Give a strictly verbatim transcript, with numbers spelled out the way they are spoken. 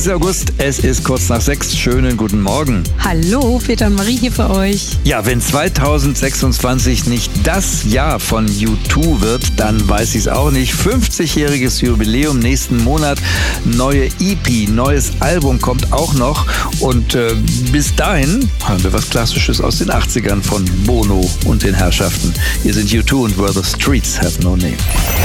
August, es ist kurz nach sechs. Schönen guten Morgen. Hallo, Peter und Marie hier für euch. Ja, wenn zweitausendsechsundzwanzig nicht das Jahr von U zwei wird, dann weiß ich es auch nicht. fünfzigjähriges Jubiläum nächsten Monat. Neue E P, neues Album kommt auch noch. Und äh, bis dahin hören wir was Klassisches aus den achtzigern von Bono und den Herrschaften. Hier sind U zwei und Where the Streets Have No Name.